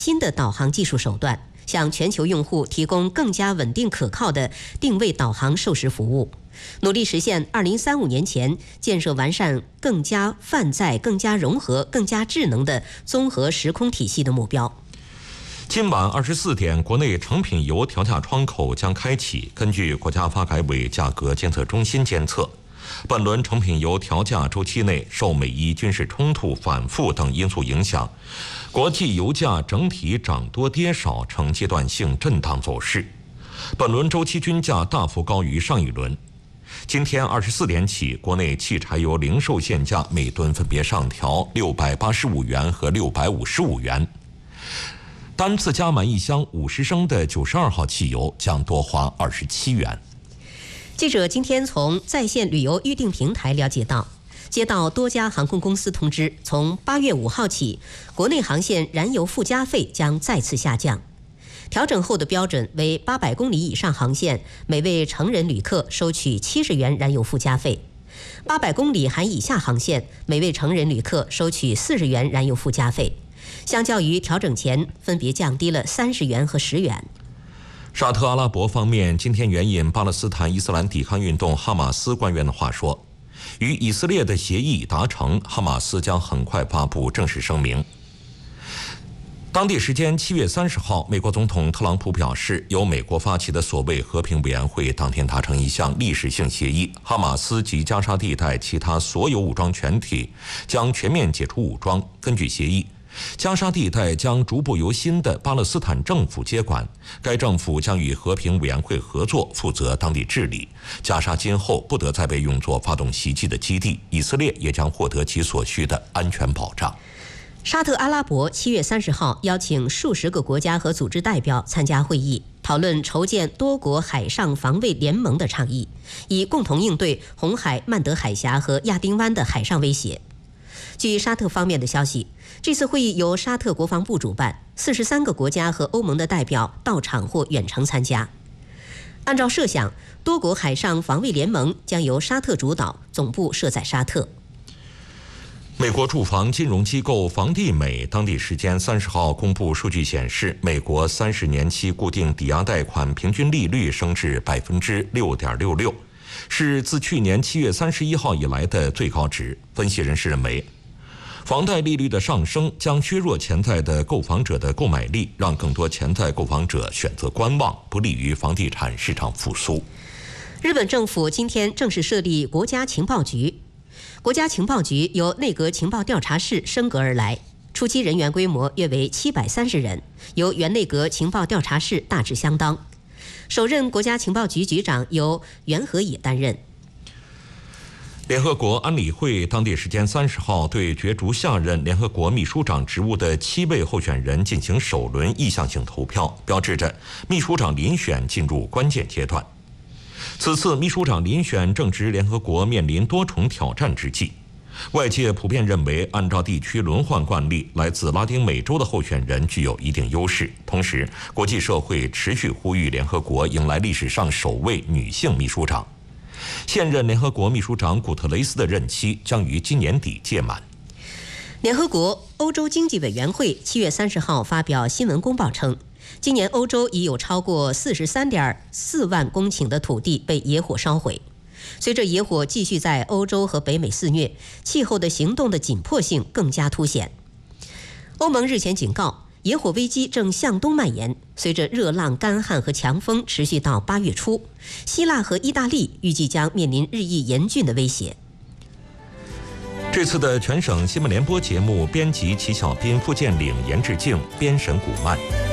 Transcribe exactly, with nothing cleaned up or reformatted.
新的导航技术手段，向全球用户提供更加稳定可靠的定位导航授时服务，努力实现二零三五年前建设完善、更加泛在、更加融合、更加智能的综合时空体系的目标。 今晚二十四点，国内成品油调价窗口将开启。根据国家发改委价格监测中心监测，本轮成品油调价周期内，受美伊军事冲突反复等因素影响，国际油价整体涨多跌少，呈阶段性震荡走势。本轮周期均价大幅高于上一轮。今天二十四点起，国内汽柴油零售限价每吨分别上调六百八十五元和六百五十五元。单次加满一箱五十升的九十二号汽油将多花二十七元。 记者今天从在线旅游预订平台了解到，接到多家航空公司通知，从八月五号起，国内航线燃油附加费将再次下降。调整后的标准为八百公里以上航线，每位成人旅客收取七十元燃油附加费；八百公里含以下航线，每位成人旅客收取四十元燃油附加费。相较于调整前，分别降低了三十元和十元。 沙特阿拉伯方面今天援引巴勒斯坦伊斯兰抵抗运动哈马斯官员的话说，与以色列的协议已达成，哈马斯将很快发布正式声明。当地时间七月三十号，美国总统特朗普表示，由美国发起的所谓和平委员会当天达成一项历史性协议，哈马斯及加沙地带其他所有武装全体将全面解除武装。根据协议，加沙地带将逐步由新的巴勒斯坦政府接管，该政府将与和平委员会合作，负责当地治理。加沙今后不得再被用作发动袭击的基地，以色列也将获得其所需的安全保障。 沙特阿拉伯七月三十号邀请数十个国家和组织代表参加会议，讨论筹建多国海上防卫联盟的倡议，以共同应对红海、曼德海峡和亚丁湾的海上威胁。据沙特方面的消息，这次会议由沙特国防部主办，四十三个国家和欧盟的代表到场或远程参加。按照设想，多国海上防卫联盟将由沙特主导，总部设在沙特。 美国住房金融机构房地美当地时间三十号公布数据显示，美国三十年期固定抵押贷款平均利率升至百分之六点六六，是自去年七月三十一号以来的最高值。分析人士认为，房贷利率的上升将削弱潜在的购房者的购买力，让更多潜在购房者选择观望，不利于房地产市场复苏。 日本政府今天正式设立国家情报局。国家情报局由内阁情报调查室升格而来，初期人员规模约为七百三十人，由原内阁情报调查室大致相当。首任国家情报局局长由袁和野担任。 联合国安理会当地时间三十号对角逐下任联合国秘书长职务的七位候选人进行首轮意向性投票，标志着秘书长遴选进入关键阶段。此次秘书长遴选正值联合国面临多重挑战之际，外界普遍认为，按照地区轮换惯例，来自拉丁美洲的候选人具有一定优势。同时，国际社会持续呼吁联合国迎来历史上首位女性秘书长。现任联合国秘书长古特雷斯的任期将于今年底届满。 联合国欧洲经济委员会七月三十号发表新闻公报称，今年欧洲已有超过四十三点四万公顷的土地被野火烧毁。随着野火继续在欧洲和北美肆虐，气候的行动的紧迫性更加凸显。欧盟日前警告，野火危机正向东蔓延，随着热浪、干旱和强风持续到八月初，希腊和意大利预计将面临日益严峻的威胁。 这次的全省新闻联播节目编辑齐小斌、付建岭、严志静，编审古曼。